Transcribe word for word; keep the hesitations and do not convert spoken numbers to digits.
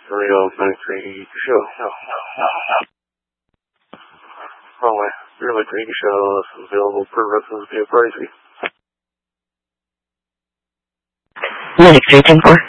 Rio ninety-three show. Wrong way. Rio ninety-three show is available per residence via pricey. ninety-three ten four.